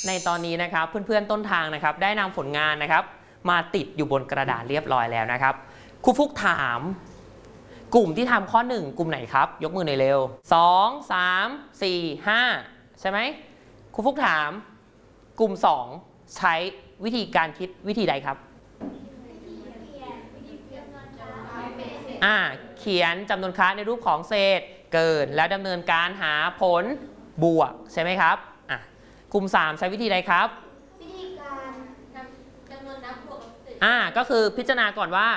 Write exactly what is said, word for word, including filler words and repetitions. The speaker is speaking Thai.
ในตอนนี้นะครับเพื่อนๆต้นทางนะครับได้นำผลงานนะครับมาติดอยู่บนกระดาษเรียบร้อยแล้วนะครับครูฟุกถามกลุ่มที่ทำข้อหนึ่งกลุ่มไหนครับยกมือหน่อยเร็วสอง สาม สี่ ห้าใช่ไหมครูฟุกถามกลุ่มสองใช้วิธีการคิดวิธีใดครับอ่าเขียนจำนวนค้าในรูปของเศษเกินแล้วดำเนินการหาผลบวกใช่ไหมครับอ่ะกลุ่มสามใช้วิธีใดครับวิธีการจำนวนนับบวกกับเศษอ่าก็คือพิจารณาก่อนว่า